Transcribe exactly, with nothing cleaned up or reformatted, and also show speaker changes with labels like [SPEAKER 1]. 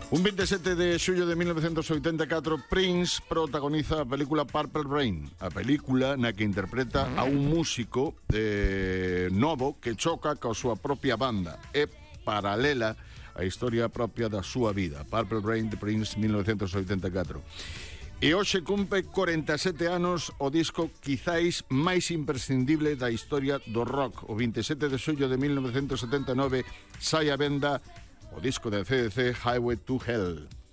[SPEAKER 1] Un veintisiete de xullo de mil novecientos oitenta e catro, Prince protagoniza a película Purple Rain, a película na que interpreta a un músico eh, novo que choca coa súa propia banda. É paralela a historia propia da súa vida. Purple Rain de Prince, mil novecientos oitenta e catro. E hoxe cumpre corenta e sete anos o disco quizáis máis imprescindible da historia do rock. O veintisiete de xullo de mil novecientos setenta e nove sai a venda o disco de A C D C, Highway to Hell.